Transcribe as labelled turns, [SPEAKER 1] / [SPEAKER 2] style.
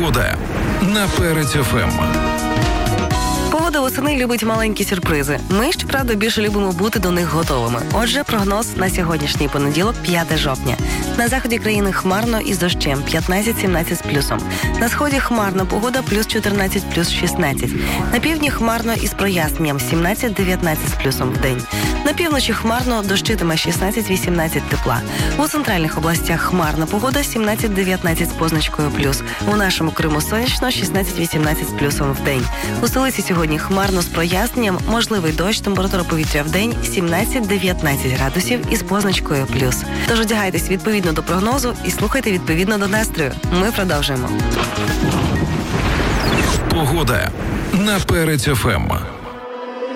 [SPEAKER 1] Погода на Перець ФМ.
[SPEAKER 2] Погода восени любить маленькі сюрпризи. Ми, щоправда, більше любимо бути до них готовими. Отже, прогноз на сьогоднішній понеділок, 5 жовтня. На заході країни хмарно із дощем, 15-17 з плюсом. На сході хмарна погода, плюс 14, плюс 16. На півдні хмарно із проясненням, 17-19 з плюсом в день. На півночі хмарно, дощитиме 16-18 тепла. У центральних областях хмарна погода, 17-19 з позначкою плюс. У нашому Криму сонячно, 16-18 з плюсом в день. У столиці сьогодні хмарно з проясненням, можливий дощ, температура повітря в день 17-19 градусів із позначкою плюс. Тож одягайтесь відповідно до прогнозу і слухайте відповідно до настрою. Ми продовжуємо.
[SPEAKER 1] Погода на Перець ФМ.